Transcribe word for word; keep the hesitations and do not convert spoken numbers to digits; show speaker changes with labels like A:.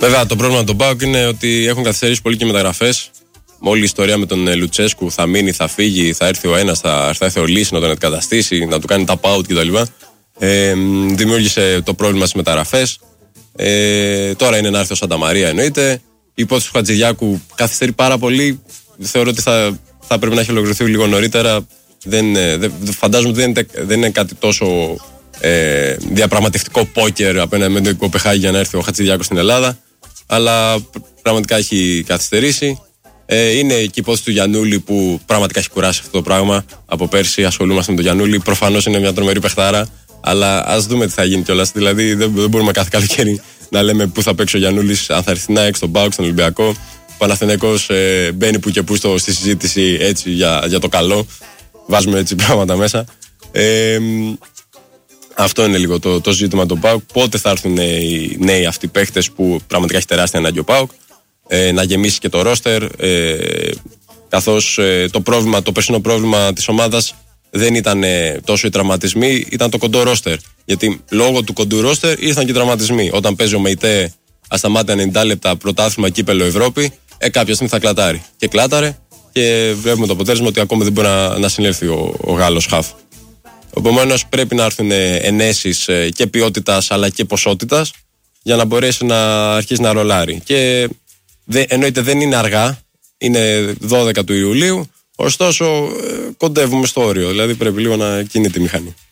A: Βέβαια, το πρόβλημα με τον ΠΑΟΚ είναι ότι έχουν καθυστερήσει πολύ και μεταγραφές. Με όλη η ιστορία με τον Λουτσέσκου, θα μείνει, θα φύγει, θα έρθει ο ένας, θα, θα έρθει ο Λύση να τον αντικαταστήσει, να του κάνει tap out κτλ. Ε, δημιούργησε το πρόβλημα στις μεταγραφές. Ε, τώρα είναι να έρθει ο Σανταμαρία, εννοείται. Η υπόθεση του Χατζηδιάκου καθυστερεί πάρα πολύ. Θεωρώ ότι θα, θα πρέπει να έχει ολοκληρωθεί λίγο νωρίτερα. Δεν, δεν, φαντάζομαι ότι δεν είναι, δεν είναι κάτι τόσο ε, διαπραγματευτικό πόκερ απέναντι με το Κοπεχάγη για να έρθει ο Χατζηδιάκου στην Ελλάδα. Αλλά πραγματικά έχει καθυστερήσει. Ε, είναι και η υπόθεση του Γιαννούλη που πραγματικά έχει κουράσει αυτό το πράγμα. Από πέρσι ασχολούμαστε με τον Γιαννούλη. Προφανώς είναι μια τρομερή παιχτάρα. Αλλά ας δούμε τι θα γίνει κιόλας. Δηλαδή δεν, δεν μπορούμε κάθε καλοκαίρι να λέμε πού θα παίξει ο Γιαννούλης, αν θα έρθει να έξω στον ΠΑΟΚ, στον Ολυμπιακό. Ο Παναθηναϊκός ε, μπαίνει που και που στο, στη συζήτηση έτσι για, για το καλό. Βάζουμε έτσι πράγματα μέσα. Ε, αυτό είναι λίγο το, το ζήτημα του ΠΑΟΚ. Πότε θα έρθουν οι νέοι αυτοί παίχτες που πραγματικά έχει τεράστια ανάγκη ο ΠΑΟΚ. Ε, να γεμίσει και το ρόστερ. Ε, καθώς ε, το, πρόβλημα, το περσινό πρόβλημα της ομάδας δεν ήταν ε, τόσο οι τραυματισμοί, ήταν το κοντό ρόστερ. Γιατί λόγω του κοντού ρόστερ ήρθαν και οι τραυματισμοί. Όταν παίζει ο ΜΕΙΤΕ ασταμάτητα ενενήντα λεπτά πρωτάθλημα κύπελο Ευρώπη, ε, κάποια στιγμή θα κλατάρει. Και κλάταρε και βλέπουμε το αποτέλεσμα ότι ακόμα δεν μπορεί να, να συνέλθει ο, ο Γάλλος χαφ. Επομένως πρέπει να έρθουν ενέσεις ε, και ποιότητας αλλά και ποσότητας για να μπορέσει να αρχίσει να ρολάρει. Και δε, εννοείται δεν είναι αργά, είναι δώδεκα του Ιουλίου. Ωστόσο, κοντεύουμε στο όριο, δηλαδή πρέπει λίγο να κινείται η μηχανή.